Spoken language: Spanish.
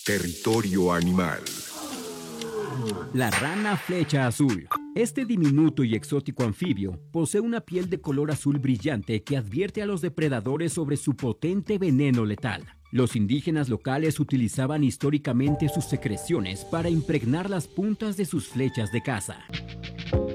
Territorio animal. La rana flecha azul. Este diminuto y exótico anfibio posee una piel de color azul brillante que advierte a los depredadores sobre su potente veneno letal. Los indígenas locales utilizaban históricamente sus secreciones para impregnar las puntas de sus flechas de caza.